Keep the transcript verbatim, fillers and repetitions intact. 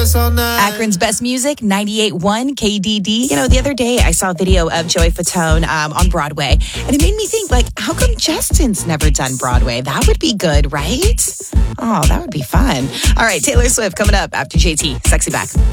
this all night. Akron's best music, ninety-eight point one K D D. You know, the other day I saw a video of Joey Fatone um, on Broadway, and it made me think, like, how come Justin's never done Broadway? That would be good, right? Oh, that would be fun. All right, Taylor Swift coming up after J T. Sexy Back.